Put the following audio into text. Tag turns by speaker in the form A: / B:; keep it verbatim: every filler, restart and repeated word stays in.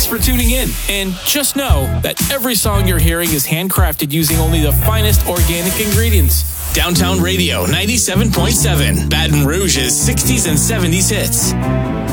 A: Thanks for tuning in. And just know that every song you're hearing is handcrafted using only the finest organic ingredients. Downtown Radio ninety-seven point seven, Baton Rouge's sixties and seventies hits.